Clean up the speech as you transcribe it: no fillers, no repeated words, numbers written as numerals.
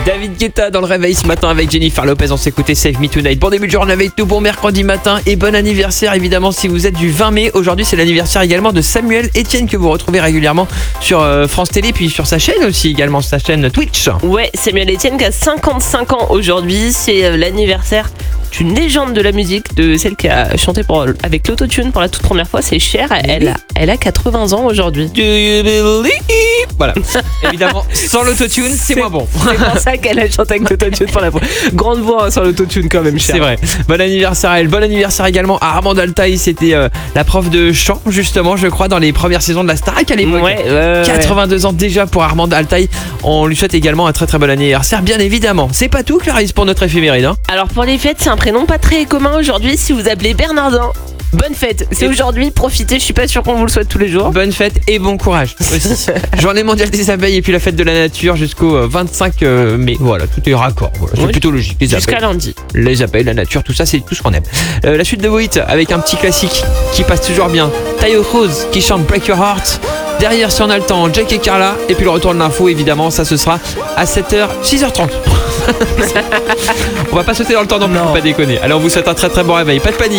David Guetta dans le réveil ce matin avec Jennifer Lopez. On s'écoutait Save Me Tonight. Bon début de journée avec tout, bon mercredi matin et bon anniversaire évidemment si vous êtes du 20 mai. Aujourd'hui c'est l'anniversaire également de Samuel Etienne que vous retrouvez régulièrement sur France Télé puis sur sa chaîne aussi également, sa chaîne Twitch. Ouais, Samuel Etienne qui a 55 ans aujourd'hui. C'est l'anniversaire d'une légende de la musique, de celle qui a chanté avec l'autotune pour la toute première fois. C'est Cher. Elle a 80 ans aujourd'hui. Do you believe? Voilà. Évidemment, sans l'autotune, c'est moins bon. C'est pour ça qu'elle a chanté avec l'autotune pour la fois. Grande voix hein, sans l'autotune quand même, Cher. C'est vrai. Bon anniversaire à elle. Bon anniversaire également à Armand Altaï. C'était la prof de chant, justement, je crois, dans les premières saisons de la Starac à l'époque. Ouais, 82 ans déjà pour Armand Altaï. On lui souhaite également un très très bon anniversaire, bien évidemment. C'est pas tout, Clarisse, pour notre éphéméride. Hein. Alors pour les fêtes, c'est un prénom pas très commun aujourd'hui. Si vous appelez Bernardin, bonne fête. C'est aujourd'hui, profitez. Je suis pas sûr qu'on vous le souhaite tous les jours. Bonne fête et bon courage aussi. Journée mondiale des abeilles et puis la fête de la nature jusqu'au 25 mai. Voilà, tout est raccord. Voilà, c'est plutôt logique. Les Jusqu'à abeilles, lundi. les abeilles, la nature, tout ça, c'est tout ce qu'on aime. La suite de vos hits avec un petit classique qui passe toujours bien. Tayo Cruz qui chante Break Your Heart. Derrière, si on a le temps, Jack et Carla. Et puis le retour de l'info, évidemment, ça ce sera à 6h30. On va pas sauter dans le temps non plus, faut pas déconner. Alors on vous souhaite un très très bon réveil. Pas de panique.